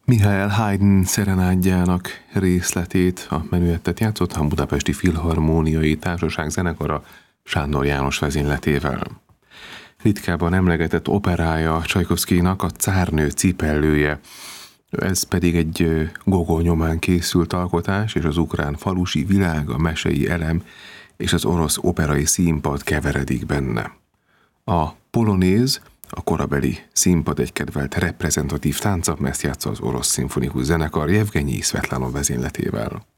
Mihály Haydn szerenádjának részletét, a menüettet játszott a Budapesti Filharmóniai Társaság zenekara Sándor János vezényletével. Ritkában emlegetett operája Csajkovszkijnak a Cárnő cipellője, ez pedig egy Gogol nyomán készült alkotás, és az ukrán falusi világ, a mesei elem és az orosz operai színpad keveredik benne. A polonéz, a korabeli színpad egy kedvelt reprezentatív tánca, ezt játsza az orosz szimfonikus zenekar Jevgenyi Szvetlanov vezényletével.